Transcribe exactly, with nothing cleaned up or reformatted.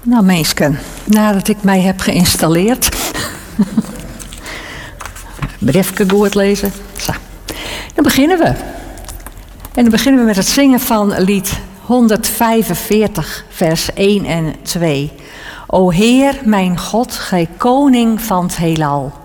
Nou meisken, nadat ik mij heb geïnstalleerd. Briefje goed lezen. Zo. Dan beginnen we. En dan beginnen we met het zingen van lied honderdvijfenveertig, vers één en twee. O Heer, mijn God, gij koning van het heelal.